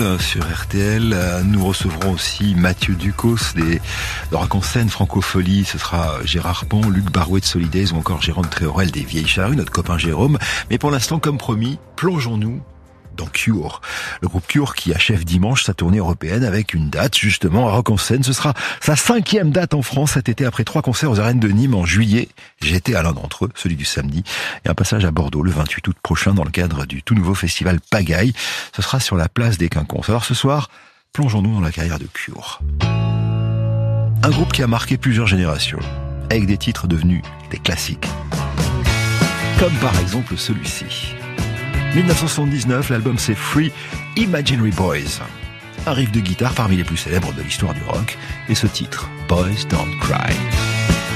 live sur RTL. Nous recevrons aussi Mathieu Ducos de Rock en scène, Francophonie. Ce sera Gérard Pont, Luc Barouet de Solidays ou encore Jérôme Tréorel des Vieilles Charrues, notre copain Jérôme. Mais pour l'instant, comme promis, plongeons-nous dans Cure. Le groupe Cure qui achève dimanche sa tournée européenne avec une date justement à Rock en scène. Ce sera sa 5e date en France cet été après 3 concerts aux arènes de Nîmes en juillet. J'étais à l'un d'entre eux, celui du samedi, et un passage à Bordeaux le 28 août prochain dans le cadre du tout nouveau festival Pagaille. Ce sera sur la place des Quinconces. Alors ce soir, plongeons-nous dans la carrière de Cure. Un groupe qui a marqué plusieurs générations, avec des titres devenus des classiques. Comme par exemple celui-ci. 1979, l'album c'est Free Imaginary Boys. Un riff de guitare parmi les plus célèbres de l'histoire du rock, et ce titre, Boys Don't Cry.